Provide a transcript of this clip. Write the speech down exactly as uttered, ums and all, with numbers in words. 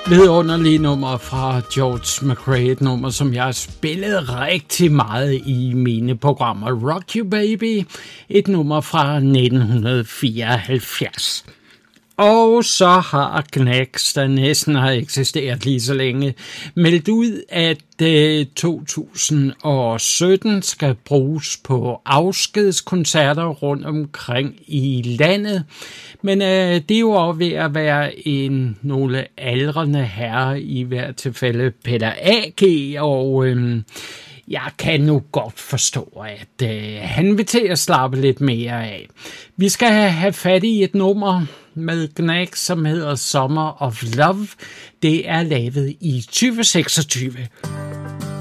Vidunderlige nummer fra George McRae, et nummer, som jeg har spillet rigtig meget i mine programmer. Rock You Baby, et nummer fra nitten fireoghalvfjerds. Og så har Knack, der næsten har eksisteret lige så længe, meldt ud, at øh, to tusind sytten skal bruges på afskedskoncerter rundt omkring i landet. Men øh, det er jo også ved at være en nogle aldrende herre, i hvert tilfælde Peter A G, og øh, jeg kan nu godt forstå, at øh, han vil til at slappe lidt mere af. Vi skal have fat i et nummer med Knack, som hedder Summer of Love. Det er lavet i tyve seksogtyve.